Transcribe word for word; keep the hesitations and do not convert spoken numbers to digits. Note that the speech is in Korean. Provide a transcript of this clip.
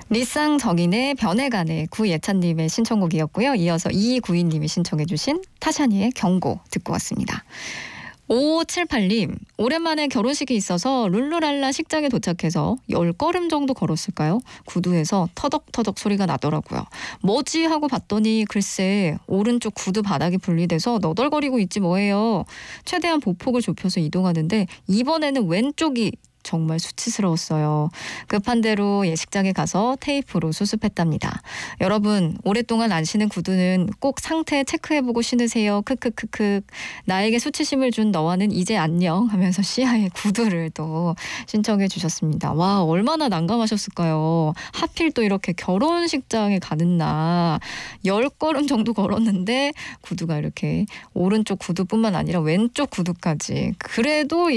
리쌍정인의 변해가네 구예찬님의 신청곡이었고요. 이어서 이구이님이 신청해 주신 타샤니의 경고 듣고 왔습니다. 오오칠팔님, 오랜만에 결혼식이 있어서 룰루랄라 식장에 도착해서 열 걸음 정도 걸었을까요? 구두에서 터덕터덕 소리가 나더라고요. 뭐지 하고 봤더니 글쎄 오른쪽 구두 바닥이 분리돼서 너덜거리고 있지 뭐예요. 최대한 보폭을 좁혀서 이동하는데 이번에는 왼쪽이 정말 수치스러웠어요. 급한 대로 예식장에 가서 테이프로 수습했답니다. 여러분, 오랫동안 안 신은 구두는 꼭 상태 체크해보고 신으세요. 크크크크. 나에게 수치심을 준 너와는 이제 안녕 하면서 시아의 구두를 또 신청해 주셨습니다. 와, 얼마나 난감하셨을까요? 하필 또 이렇게 결혼식장에 가는 날 열 걸음 정도 걸었는데 구두가 이렇게 오른쪽 구두뿐만 아니라 왼쪽 구두까지. 그래도